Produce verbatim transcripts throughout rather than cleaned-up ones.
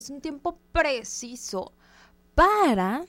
Es un tiempo preciso para,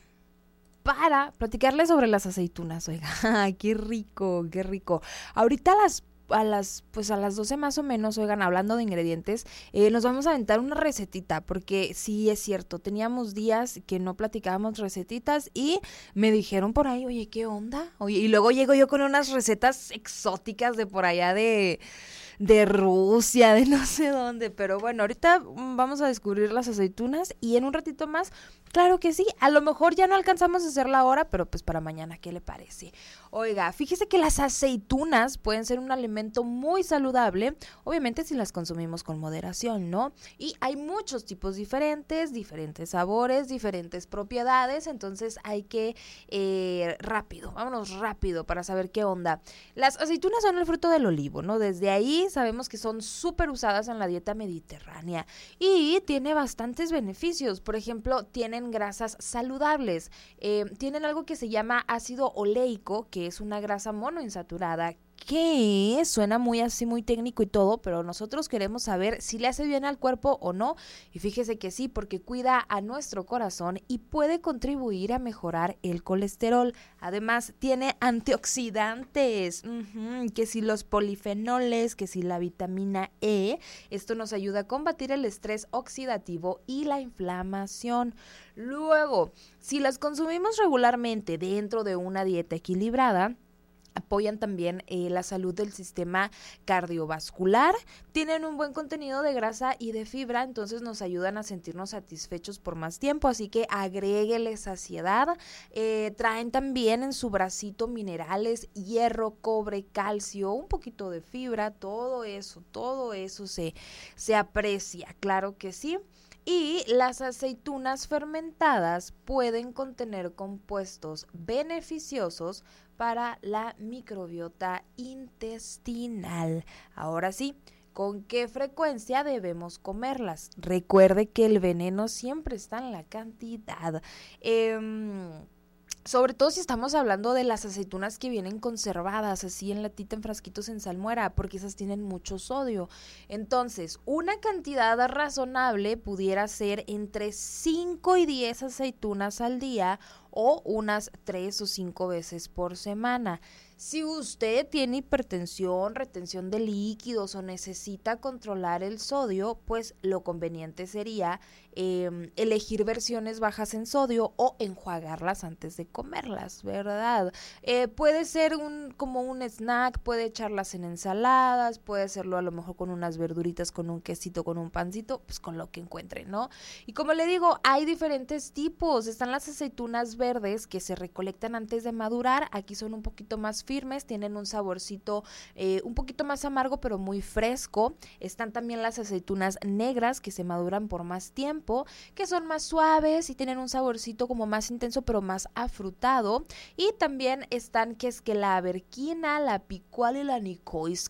para platicarles sobre las aceitunas, oiga, qué rico, qué rico. Ahorita a las a las, pues a las doce más o menos, oigan, hablando de ingredientes, eh, nos vamos a aventar una recetita, porque sí es cierto, teníamos días que no platicábamos recetitas y me dijeron por ahí, oye, ¿qué onda? Oye, y luego llego yo con unas recetas exóticas de por allá de, de Rusia, de no sé dónde, pero bueno, ahorita mm, vamos a descubrir las aceitunas y en un ratito más, claro que sí, a lo mejor ya no alcanzamos a hacerla ahora, pero pues para mañana, ¿qué le parece? Oiga, fíjese que las aceitunas pueden ser un alimento muy saludable, obviamente si las consumimos con moderación, ¿no? Y hay muchos tipos diferentes, diferentes sabores, diferentes propiedades, entonces hay que eh, rápido, vámonos rápido para saber qué onda. Las aceitunas son el fruto del olivo, ¿no? Desde ahí sabemos que son súper usadas en la dieta mediterránea y tiene bastantes beneficios, por ejemplo, tienen grasas saludables, eh, tienen algo que se llama ácido oleico, que es una grasa monoinsaturada que suena muy así, muy técnico y todo, pero nosotros queremos saber si le hace bien al cuerpo o no, y fíjese que sí, porque cuida a nuestro corazón y puede contribuir a mejorar el colesterol. Además, tiene antioxidantes, uh-huh, que si los polifenoles, que si la vitamina E, esto nos ayuda a combatir el estrés oxidativo y la inflamación. Luego, si las consumimos regularmente dentro de una dieta equilibrada, apoyan también eh, la salud del sistema cardiovascular, tienen un buen contenido de grasa y de fibra, entonces nos ayudan a sentirnos satisfechos por más tiempo, así que agréguele saciedad, eh, traen también en su bracito minerales, hierro, cobre, calcio, un poquito de fibra, todo eso, todo eso se, se aprecia, claro que sí. Y las aceitunas fermentadas pueden contener compuestos beneficiosos para la microbiota intestinal. Ahora sí, ¿con qué frecuencia debemos comerlas? Recuerde que el veneno siempre está en la cantidad. Eh, Sobre todo si estamos hablando de las aceitunas que vienen conservadas, así en latita, en frasquitos en salmuera, porque esas tienen mucho sodio. Entonces, una cantidad razonable pudiera ser entre cinco y diez aceitunas al día o unas tres o cinco veces por semana. Si usted tiene hipertensión, retención de líquidos o necesita controlar el sodio, pues lo conveniente sería eh, elegir versiones bajas en sodio o enjuagarlas antes de comerlas, ¿verdad? Eh, puede ser un como un snack, puede echarlas en ensaladas, puede hacerlo a lo mejor con unas verduritas, con un quesito, con un pancito, pues con lo que encuentre, ¿no? Y como le digo, hay diferentes tipos. Están las aceitunas verdes que se recolectan antes de madurar, aquí son un poquito más firmes, tienen un saborcito eh, un poquito más amargo pero muy fresco. Están también las aceitunas negras que se maduran por más tiempo, que son más suaves y tienen un saborcito como más intenso pero más afrutado. Y también están que es que la averquina, la picual y la nicois.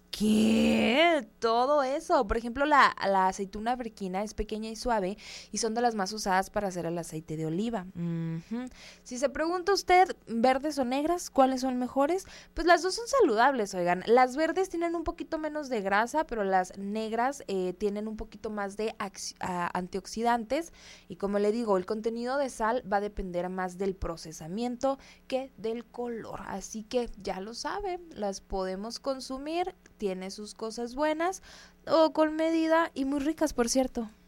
¿Qué? Todo eso. Por ejemplo, la, la aceituna averquina es pequeña y suave y son de las más usadas para hacer el aceite de oliva. Uh-huh. Si se pregunta usted, ¿verdes o negras? ¿Cuáles son mejores? Pues las dos son saludables, oigan. Las verdes tienen un poquito menos de grasa, pero las negras eh, tienen un poquito más de axi- uh, antioxidantes. Y como le digo, el contenido de sal va a depender más del procesamiento que del color. Así que ya lo saben, las podemos consumir, tiene sus cosas buenas o con medida y muy ricas, por cierto.